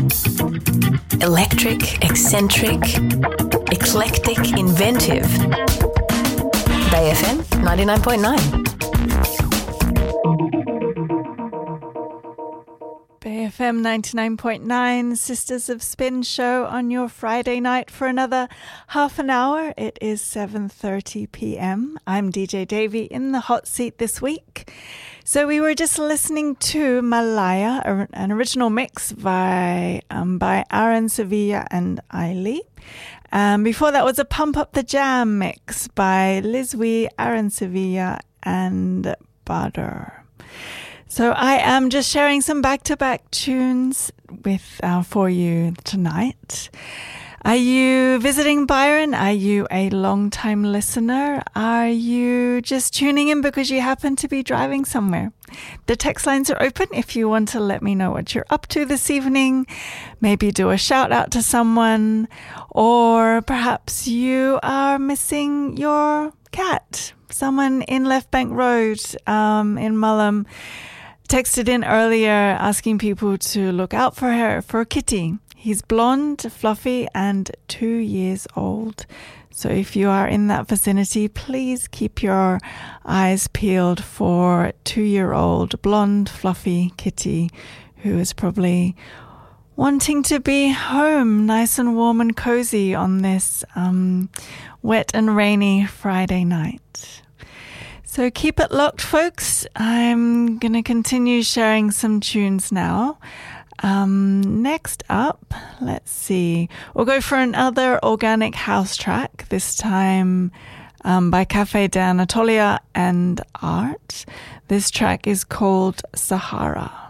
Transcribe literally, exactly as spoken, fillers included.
Electric, eccentric, eclectic, inventive. Bay F M ninety-nine point nine. Bay F M ninety-nine point nine, Sisters of Spin show on your Friday night for another half an hour. It is seven thirty p.m. I'm D J Davy in the hot seat this week. So we were just listening to Malaya, an original mix by um, by Aaron Sevilla and Ailey. Um, before that was a Pump Up the Jam mix by Liz Wee, Aaron Sevilla and Badr. So I am just sharing some back-to-back tunes with uh, for you tonight. Are you visiting Byron? Are you a long-time listener? Are you just tuning in because you happen to be driving somewhere? The text lines are open if you want to let me know what you're up to this evening. Maybe do a shout out to someone, or perhaps you are missing your cat. Someone in Left Bank Road um, in Mullum texted in earlier asking people to look out for her, for Kitty. He's blonde, fluffy, and two years old. So if you are in that vicinity, please keep your eyes peeled for two-year-old blonde, fluffy Kitty, who is probably wanting to be home, nice and warm and cozy on this um, wet and rainy Friday night. So keep it locked, folks. I'm going to continue sharing some tunes now. Um, next up, let's see. We'll go for another organic house track, this time um, by Cafe de Anatolia and Art. This track is called Sahara.